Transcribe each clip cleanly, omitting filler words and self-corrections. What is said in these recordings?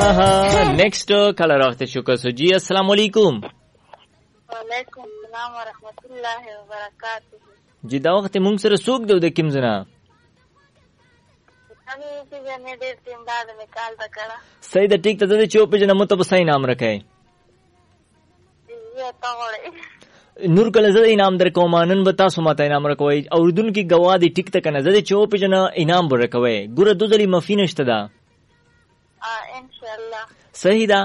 Next colour of the शुक्र सो जी अस्सलाम वालेकुम. وعلیکم السلام ورحمت الله وبرکاته. जी دا وخت مونږ سره څوک دی د کوم ځنا؟ আমি چې نه ډېر ټیم دا مې کال دا کړه. صحیح ده ټیک ته د چوپ جنا مو ته صحیح نام راکای. یو تا وړي. نور کله زه انعام درکوم نن به تاسو ماته انعام راکوي اوردون کی گواه دی ټیک ته کنه زه چوپ جنا انعام ورکوي ګوره دوزلی مفی نشته دا. ان شاء الله. صحیح ده.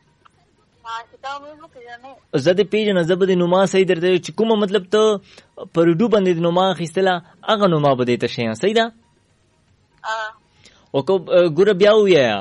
زه د پیژنه زه به د نوما صحیح درته چې کومه مطلب ته پرډو باندې د نوما اخیستله هغه نوما به دې ته شي. صحیح ده. او کو ګوره بیا ویا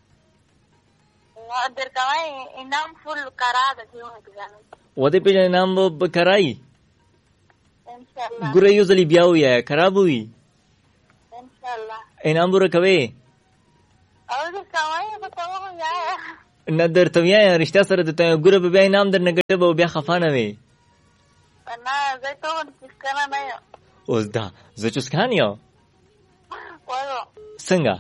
درکوي انعام فل کرا د کیو ځان و دې پیژنه انعام به کرای ان شاء الله. ګوره یو ځلی بیا ویا خراب وي ان شاء الله انعام ورکوي او درکوي به تاسو یا نه درته ویا رښتیا سره د ګوره به بیا انعام درنه ګټه به بیا خفه نه وي. نه زه ته څنګه نه یم اوس دا زه چوسکان یو وایو څنګه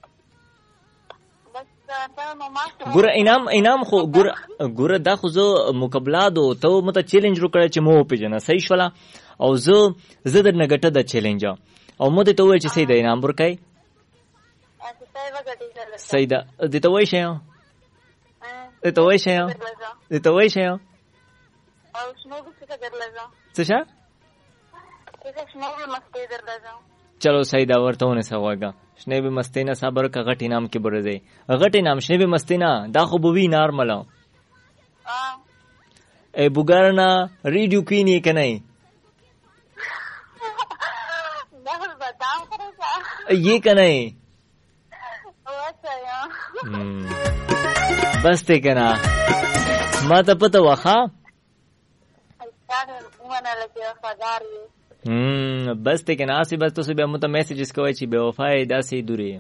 بس دا نو ما ګوره انعام خو ګوره دا خو زه مقابله دو ته مته چیلنج وکړه چې مو پیژنه صحیح شولا او زه درنه ګټه د چیلنج او مو ته وای چې صحیح د انعام ورکای صحیح ده د ته وای شي ته وای شي ته وای شي او شنو څه درلځه څه شه څه شنو مسته درلځه چلو صحیح دا ورته ونه سواګه شنه به مستینا صبر کا غټی نام کې برځي غټی نام شنه به مستینا دا خو بووی نارمل ای بوګارنا ریډیو کینی کنه دا بتاو کرا یہ کنه بس ته کنه ما ته پته واخا بس ته کنه اسی بس تو به مت میسجز کوي چې به وفای داسې دوری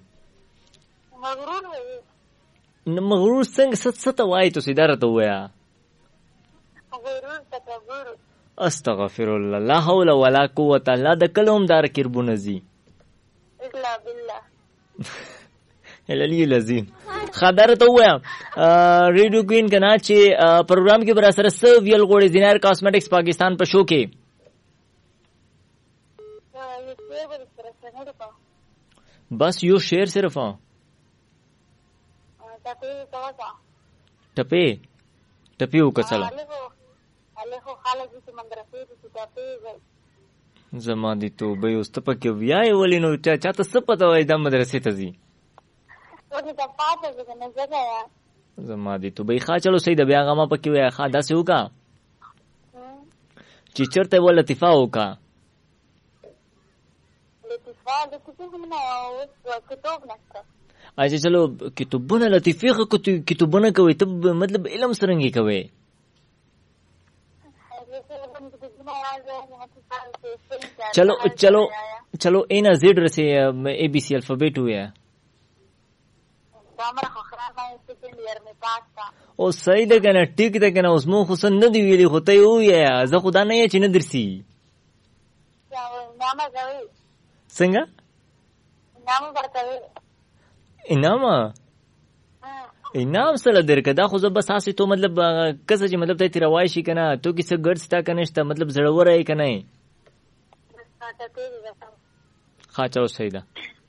مغرور څنګه ست وای تو سیدار ته ویا استغفر الله لا حول ولا قوه الا د کلم دار کربونه زی الا بالله العلی العظیم خبر ته ویا ریډیو کوین کنا چې پروګرام کې برا سره سویل غوړي زینار کاسمیټکس پاکستان په شو کې بس یو شیر صرف ټپی وکړه زما دي توبه اوس ته پکې ویای ولینو چاته څه پته وای د مدرسې ته زی زما دي توبه ښا چلو صحیح د بیا غما پکې وای ښا داسې وکا چې چرته ول لطیفه وکا اچھا چلو کتابونه لطیفه خو کتابونه کوي ته مطلب علم سرنګي کوي چلو اینا زیډ رسي اے بی سی الفابet ہویا او صحیح ده کنه ټیک ده کنه اوس مو حسن نه دی ویلي هوته یو یا زه خدا نه چې نه درسي څنګه انعام سره درکه دا خو زه بس هسې تو مطلب کسه چې مطلب ته تیر وای شي کنه تو کیسه ګرځ تا کنهشته مطلب زړه وره کنه ښه چلو صحیح ده